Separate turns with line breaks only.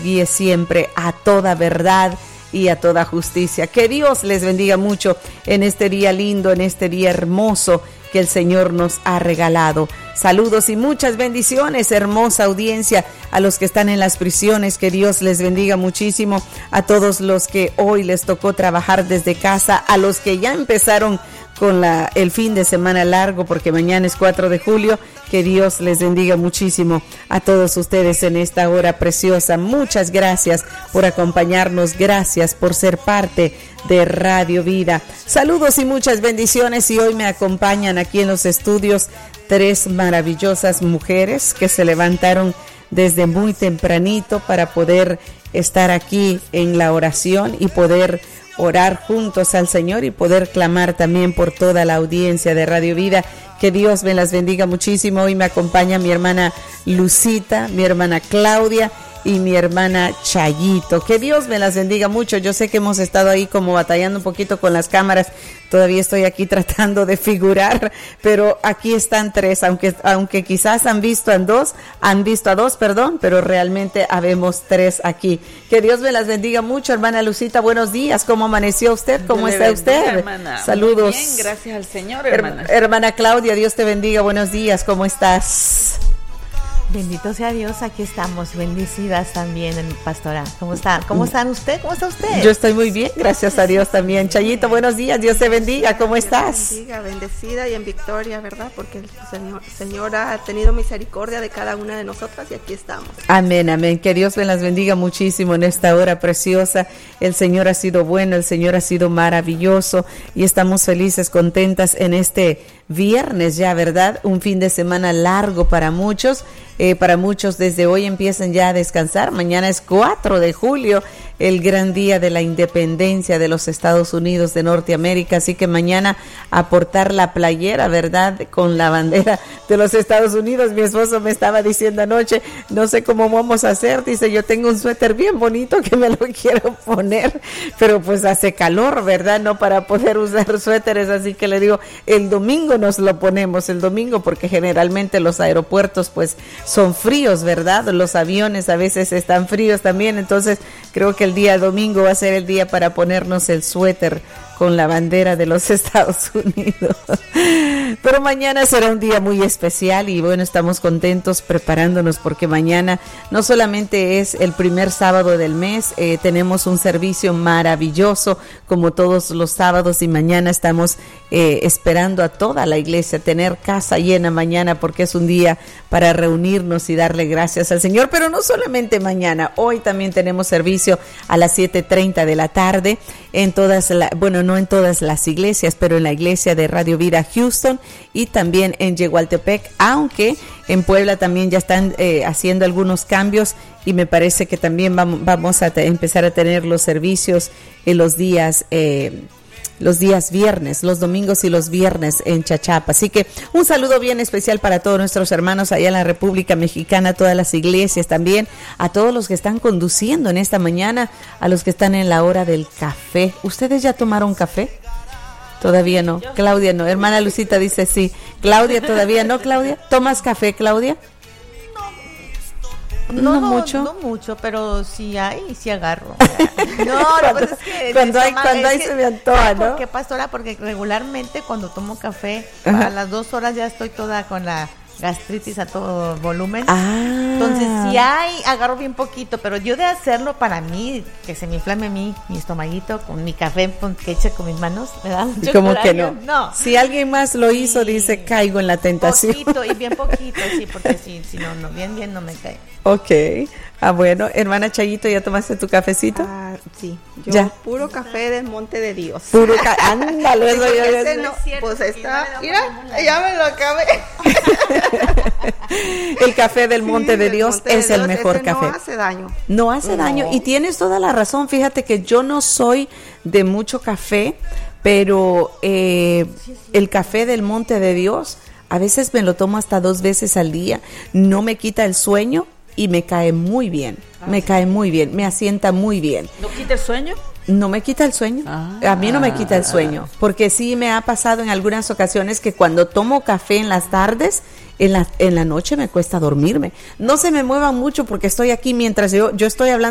guíe siempre a toda verdad y a toda justicia. Que Dios les bendiga mucho en este día lindo, en este día hermoso que el Señor nos ha regalado. Saludos y muchas bendiciones, hermosa audiencia, a los que están en las prisiones, que Dios les bendiga muchísimo, a todos los que hoy les tocó trabajar desde casa, a los que ya empezaron con el fin de semana largo, porque mañana es 4 de julio, que Dios les bendiga muchísimo a todos ustedes en esta hora preciosa. Muchas gracias por acompañarnos, gracias por ser parte de Radio Vida. Saludos y muchas bendiciones, y hoy me acompañan aquí en los estudios 3 maravillosas mujeres que se levantaron desde muy tempranito para poder estar aquí en la oración y poder orar juntos al Señor y poder clamar también por toda la audiencia de Radio Vida. Que Dios me las bendiga muchísimo. Hoy me acompaña mi hermana Lucita, mi hermana Claudia y mi hermana Chayito. Que Dios me las bendiga mucho. Yo sé que hemos estado ahí como batallando un poquito con las cámaras. Todavía estoy aquí tratando de figurar, pero aquí están 3, aunque quizás han visto a dos, pero realmente habemos 3 aquí. Que Dios me las bendiga mucho, hermana Lucita. Buenos días. ¿Cómo amaneció usted? ¿Cómo está usted?
Hermana.
Saludos.
Muy bien, gracias al Señor, hermana.
Hermana Claudia, Dios te bendiga. Buenos días. ¿Cómo estás?
Bendito sea Dios, aquí estamos, bendecidas también, pastora. ¿Cómo está? ¿Cómo están usted? ¿Cómo está usted?
Yo estoy muy bien, gracias a Dios también. Chayito, buenos días, Dios te bendiga, ¿cómo estás?
Bendiga, bendecida y en victoria, ¿verdad? Porque el Señor ha tenido misericordia de cada una de nosotras y aquí estamos.
Amén, amén, que Dios me las bendiga muchísimo en esta hora preciosa. El Señor ha sido bueno, el Señor ha sido maravilloso y estamos felices, contentas en este viernes ya, ¿verdad? Un fin de semana largo para muchos. Para muchos desde hoy empiezan ya a descansar. Mañana es 4 de julio, el gran día de la independencia de los Estados Unidos de Norteamérica, así que mañana a portar la playera, ¿verdad?, con la bandera de los Estados Unidos. Mi esposo me estaba diciendo anoche, no sé cómo vamos a hacer, dice, yo tengo un suéter bien bonito que me lo quiero poner, pero pues hace calor, ¿verdad?, no para poder usar suéteres, así que le digo, el domingo nos lo ponemos, el domingo, porque generalmente los aeropuertos pues son fríos, ¿verdad? Los aviones a veces están fríos también, entonces creo que el día domingo va a ser el día para ponernos el suéter con la bandera de los Estados Unidos. Pero mañana será un día muy especial y bueno, estamos contentos preparándonos porque mañana no solamente es el primer sábado del mes, tenemos un servicio maravilloso como todos los sábados y mañana estamos esperando a toda la iglesia tener casa llena mañana porque es un día para reunirnos y darle gracias al Señor, pero no solamente mañana, hoy también tenemos servicio a las 7:30 de la tarde en todas no en todas las iglesias, pero en la iglesia de Radio Vida Houston y también en Yegualtepec, aunque en Puebla también ya están haciendo algunos cambios y me parece que también vamos a empezar a tener los servicios en los días viernes, los domingos y los viernes en Chachapa. Así que un saludo bien especial para todos nuestros hermanos allá en la República Mexicana, a todas las iglesias también, a todos los que están conduciendo en esta mañana, a los que están en la hora del café. ¿Ustedes ya tomaron café? Todavía no. Claudia no. Hermana Lucita dice sí. Claudia todavía no. Claudia, ¿tomas café, Claudia? No
mucho, pero si hay, sí agarro.
Pues es que cuando hay se me antoja, ¿no?
¿Por qué, pastora? Porque regularmente cuando tomo café,
Ajá,
a las 2 horas ya estoy toda con la gastritis a todo volumen.
Entonces
si hay, agarro bien poquito, pero yo de hacerlo para mí, que se me inflame mi estomaguito con mi café que eche con mis manos, me da mucho
como
coraje.
que no. Si alguien más lo hizo,
Sí.
dice, caigo en la tentación.
Poquito y bien poquito, sí, porque si no, bien no me cae.
Ok. Bueno, hermana Chayito, ¿ya tomaste tu cafecito?
Sí, yo
Ya.
puro café del Monte de Dios.
Puro ándale, eso yo
Ese no, pues está, mira, ya me lo acabé.
El café del Monte de Dios
Monte de
es el
Dios,
mejor
ese
café.
No hace daño.
No hace daño y tienes toda la razón. Fíjate que yo no soy de mucho café, pero el café del Monte de Dios a veces me lo tomo hasta 2 veces al día. No me quita el sueño y me cae muy bien. Me asienta muy bien.
¿No quita el sueño?
No me quita el sueño. A mí no me quita el sueño, porque sí me ha pasado en algunas ocasiones que cuando tomo café en las tardes, en la noche me cuesta dormirme. No se me muevan mucho porque estoy aquí mientras yo estoy hablando